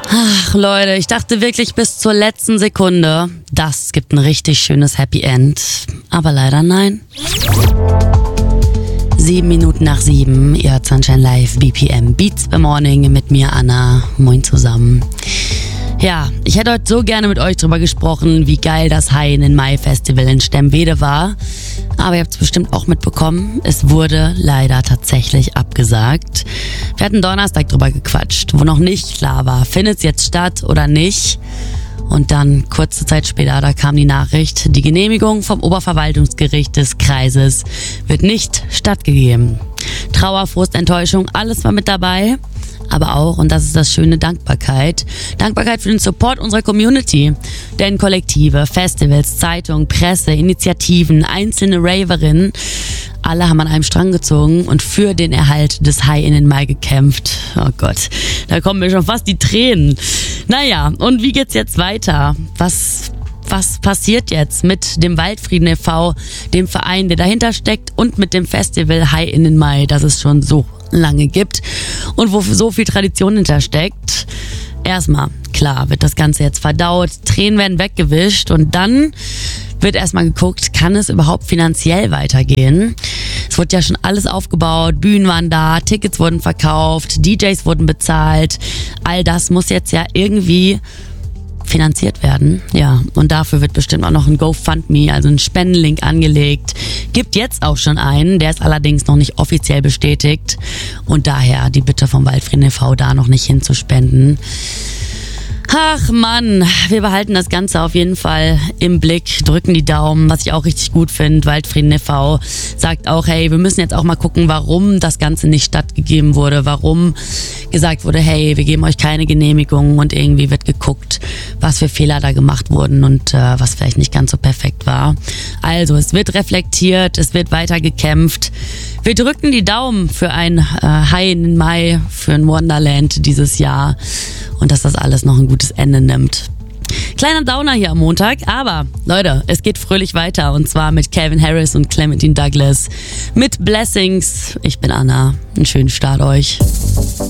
Ach Leute, ich dachte wirklich bis zur letzten Sekunde, das gibt ein richtig schönes Happy End. Aber leider nein. 7:07, ihr hört Sunshine Live, BPM Beats by Morning mit mir Anna. Moin zusammen. Ja, ich hätte heute so gerne mit euch drüber gesprochen, wie geil das High in Mai Festival in Stemwede war. Aber ihr habt es bestimmt auch mitbekommen, es wurde leider tatsächlich abgesagt. Wir hatten Donnerstag drüber gequatscht, wo noch nicht klar war, findet es jetzt statt oder nicht. Und dann, kurze Zeit später, da kam die Nachricht, die Genehmigung vom Oberverwaltungsgericht des Kreises wird nicht stattgegeben. Trauer, Frust, Enttäuschung, alles war mit dabei. Aber auch, und das ist das Schöne, Dankbarkeit. Dankbarkeit für den Support unserer Community. Denn Kollektive, Festivals, Zeitungen, Presse, Initiativen, einzelne Raverinnen, alle haben an einem Strang gezogen und für den Erhalt des High in Mai gekämpft. Oh Gott, da kommen mir schon fast die Tränen. Naja, und wie geht's jetzt weiter? Was passiert jetzt mit dem Waldfrieden e.V., dem Verein, der dahinter steckt, und mit dem Festival High in Mai, das es schon so lange gibt und wo so viel Tradition hintersteckt? Erstmal, klar, wird das Ganze jetzt verdaut, Tränen werden weggewischt und dann wird erstmal geguckt, kann es überhaupt finanziell weitergehen? Es wurde ja schon alles aufgebaut, Bühnen waren da, Tickets wurden verkauft, DJs wurden bezahlt. All das muss jetzt ja irgendwie finanziert werden. Ja, und dafür wird bestimmt auch noch ein GoFundMe, also ein Spendenlink angelegt. Gibt jetzt auch schon einen, der ist allerdings noch nicht offiziell bestätigt. Und daher die Bitte vom Waldfrieden e.V. da noch nicht hinzuspenden. Ach Mann, wir behalten das Ganze auf jeden Fall im Blick, drücken die Daumen, was ich auch richtig gut finde. Waldfrieden e.V. sagt auch, hey, wir müssen jetzt auch mal gucken, warum das Ganze nicht stattgegeben wurde, warum gesagt wurde, hey, wir geben euch keine Genehmigung, und irgendwie wird geguckt, was für Fehler da gemacht wurden und was vielleicht nicht ganz so perfekt war. Also, es wird reflektiert, es wird weiter gekämpft. Wir drücken die Daumen für ein High in Mai, für ein Wonderland dieses Jahr und dass das alles noch ein gutes Ende nimmt. Kleiner Downer hier am Montag, aber Leute, es geht fröhlich weiter und zwar mit Calvin Harris und Clementine Douglas mit Blessings. Ich bin Anna, einen schönen Start euch.